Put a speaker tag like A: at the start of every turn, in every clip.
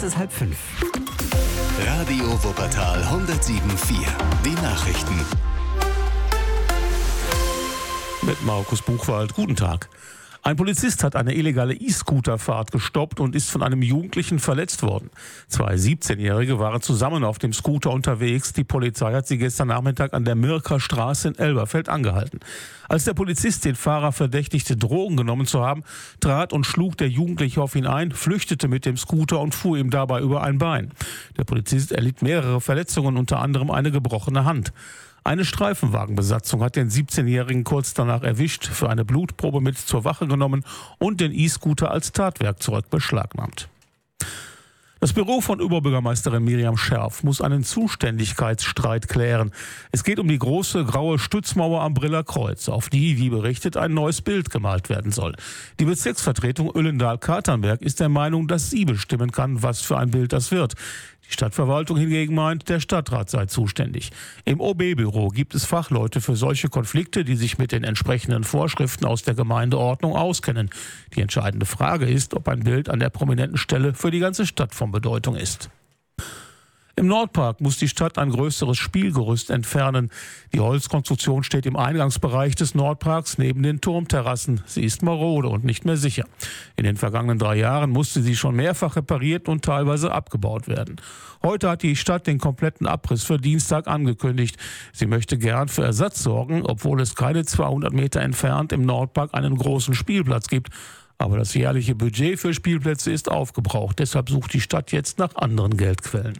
A: Es ist 4:30.
B: Radio Wuppertal 107.4. Die Nachrichten.
C: Mit Markus Buchwald. Guten Tag. Ein Polizist hat eine illegale E-Scooter-Fahrt gestoppt und ist von einem Jugendlichen verletzt worden. 2 17-Jährige waren zusammen auf dem Scooter unterwegs. Die Polizei hat sie gestern Nachmittag an der Mirker Straße in Elberfeld angehalten. Als der Polizist den Fahrer verdächtigte, Drogen genommen zu haben, trat und schlug der Jugendliche auf ihn ein, flüchtete mit dem Scooter und fuhr ihm dabei über ein Bein. Der Polizist erlitt mehrere Verletzungen, unter anderem eine gebrochene Hand. Eine Streifenwagenbesatzung hat den 17-Jährigen kurz danach erwischt, für eine Blutprobe mit zur Wache genommen und den E-Scooter als Tatwerkzeug beschlagnahmt. Das Büro von Oberbürgermeisterin Miriam Scherf muss einen Zuständigkeitsstreit klären. Es geht um die große graue Stützmauer am Briller Kreuz, auf die, wie berichtet, ein neues Bild gemalt werden soll. Die Bezirksvertretung Uellendahl-Katernberg ist der Meinung, dass sie bestimmen kann, was für ein Bild das wird. Die Stadtverwaltung hingegen meint, der Stadtrat sei zuständig. Im OB-Büro gibt es Fachleute für solche Konflikte, die sich mit den entsprechenden Vorschriften aus der Gemeindeordnung auskennen. Die entscheidende Frage ist, ob ein Bild an der prominenten Stelle für die ganze Stadt von Bedeutung ist. Im Nordpark muss die Stadt ein größeres Spielgerüst entfernen. Die Holzkonstruktion steht im Eingangsbereich des Nordparks neben den Turmterrassen. Sie ist marode und nicht mehr sicher. In den vergangenen 3 Jahren musste sie schon mehrfach repariert und teilweise abgebaut werden. Heute hat die Stadt den kompletten Abriss für Dienstag angekündigt. Sie möchte gern für Ersatz sorgen, obwohl es keine 200 Meter entfernt im Nordpark einen großen Spielplatz gibt. Aber das jährliche Budget für Spielplätze ist aufgebraucht. Deshalb sucht die Stadt jetzt nach anderen Geldquellen.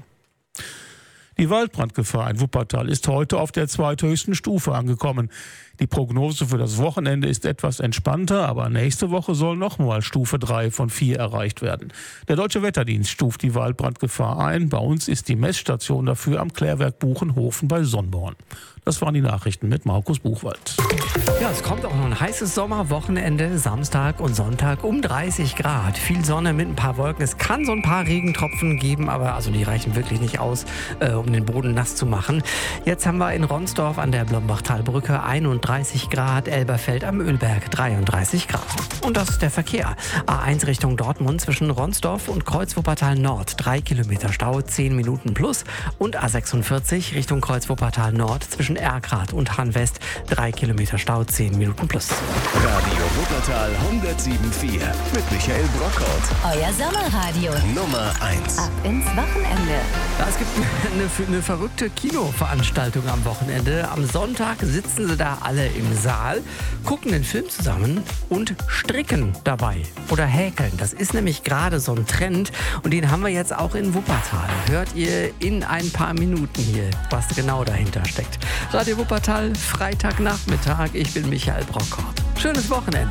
C: Die Waldbrandgefahr in Wuppertal ist heute auf der zweithöchsten Stufe angekommen. Die Prognose für das Wochenende ist etwas entspannter, aber nächste Woche soll nochmal Stufe 3 von 4 erreicht werden. Der Deutsche Wetterdienst stuft die Waldbrandgefahr ein. Bei uns ist die Messstation dafür am Klärwerk Buchenhofen bei Sonnborn. Das waren die Nachrichten mit Markus Buchwald.
A: Ja, es kommt auch noch ein heißes Sommerwochenende, Samstag und Sonntag um 30 Grad. Viel Sonne mit ein paar Wolken. Es kann so ein paar Regentropfen geben, aber also die reichen wirklich nicht aus, um den Boden nass zu machen. Jetzt haben wir in Ronsdorf an der Blombachtalbrücke 31 Grad, Elberfeld am Ölberg 33 Grad. Und das ist der Verkehr. A1 Richtung Dortmund zwischen Ronsdorf und Kreuz-Wuppertal Nord 3 Kilometer Stau, 10 Minuten plus. Und A46 Richtung Kreuz-Wuppertal Nord zwischen Erkrath und Hanwest 3 Kilometer Stau, 10 Minuten plus.
B: Radio Wuppertal 107.4 mit Michael Brockhaut.
D: Euer Sommerradio.
B: Nummer 1.
D: Ab ins Wochenende.
A: Ja, es gibt eine verrückte Kinoveranstaltung am Wochenende. Am Sonntag sitzen sie da alle im Saal, gucken den Film zusammen und stricken dabei oder häkeln. Das ist nämlich gerade so ein Trend und den haben wir jetzt auch in Wuppertal. Hört ihr in ein paar Minuten hier, was genau dahinter steckt. Radio Wuppertal, Freitagnachmittag. Ich bin Michael Brockhaut. Schönes Wochenende.